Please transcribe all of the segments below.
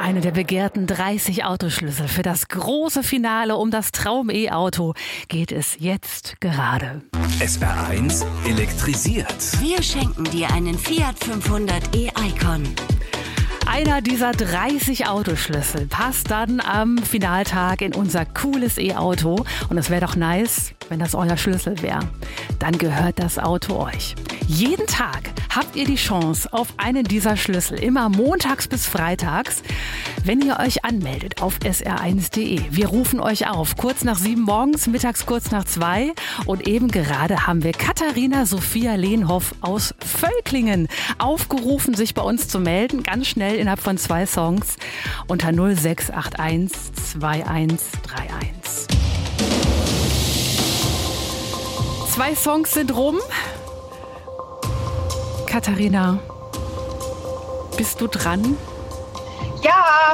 eine der begehrten 30 Autoschlüssel für das große Finale um das Traum-E-Auto geht es jetzt gerade. SR1 elektrisiert. Wir schenken dir einen Fiat 500 e-Icon. Einer dieser 30 Autoschlüssel passt dann am Finaltag in unser cooles E-Auto. Und es wäre doch nice, wenn das euer Schlüssel wäre. Dann gehört das Auto euch. Jeden Tag habt ihr die Chance auf einen dieser Schlüssel. Immer montags bis freitags, wenn ihr euch anmeldet auf sr1.de. Wir rufen euch auf, kurz nach 7 morgens, mittags kurz nach 2. Und eben gerade haben wir Katharina Sophia Lehnhoff aus Völklingen aufgerufen, sich bei uns zu melden. Ganz schnell innerhalb von 2 Songs unter 0681 2131. 2 Songs sind rum. Katharina, bist du dran? Ja!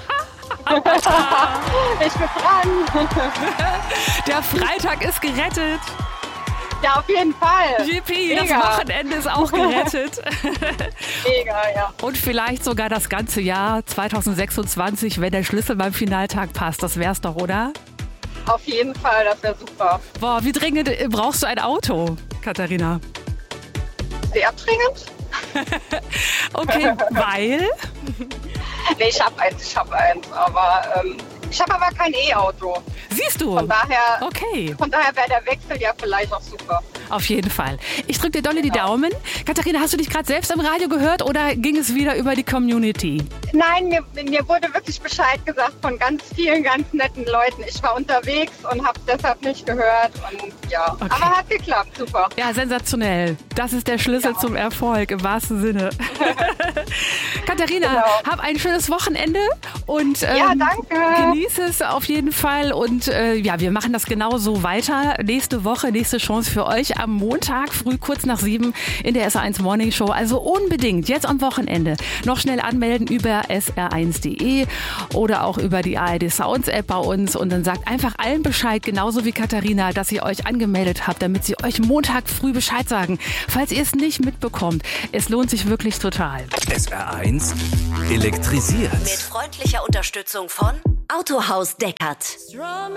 Ich bin dran! Der Freitag ist gerettet! Ja, auf jeden Fall! Yippie, das Wochenende ist auch gerettet! Mega, ja. Und vielleicht sogar das ganze Jahr 2026, wenn der Schlüssel beim Finaltag passt. Das wär's doch, oder? Auf jeden Fall, das wäre super. Boah, wie dringend brauchst du ein Auto, Katharina? Sehr dringend. Okay, weil? Nee, ich hab eins, aber ich habe aber kein E-Auto. Siehst du? Von daher, okay. Von daher wäre der Wechsel ja vielleicht auch super. Auf jeden Fall. Ich drücke dir dolle die Daumen. Katharina, hast du dich gerade selbst im Radio gehört oder ging es wieder über die Community? Nein, mir wurde wirklich Bescheid gesagt von ganz vielen, ganz netten Leuten. Ich war unterwegs und habe es deshalb nicht gehört. Und ja, okay. Aber hat geklappt, super. Ja, sensationell. Das ist der Schlüssel zum Erfolg im wahrsten Sinne. Katharina, hab ein schönes Wochenende und ja, danke. Genieße es auf jeden Fall. Und ja, wir machen das genauso weiter. Nächste Woche, nächste Chance für euch am Montag früh kurz nach 7 in der SR1 Morning Show. Also unbedingt jetzt am Wochenende noch schnell anmelden über sr1.de oder auch über die ARD Sounds App bei uns und dann sagt einfach allen Bescheid, genauso wie Katharina, dass ihr euch angemeldet habt, damit sie euch Montag früh Bescheid sagen, falls ihr es nicht mitbekommt. Es lohnt sich wirklich total. SR1 elektrisiert. Mit freundlicher Unterstützung von Autohaus Deckert.